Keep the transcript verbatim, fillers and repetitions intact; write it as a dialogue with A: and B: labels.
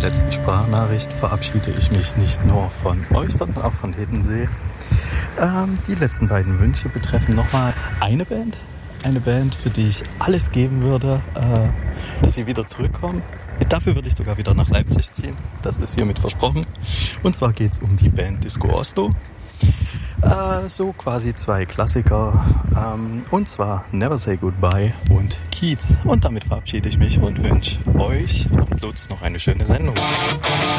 A: letzten Sprachnachricht verabschiede ich mich nicht nur von euch, sondern auch von Hiddensee. Ähm, die letzten beiden Wünsche betreffen nochmal eine Band. Eine Band, für die ich alles geben würde, äh, dass sie wieder zurückkommen. Dafür würde ich sogar wieder nach Leipzig ziehen. Das ist hiermit versprochen. Und zwar geht es um die Band Disco Oslo. Äh, so quasi zwei Klassiker. Ähm, und zwar Never Say Goodbye und Kiez. Und damit verabschiede ich mich und wünsche euch und Lutz noch eine schöne Sendung.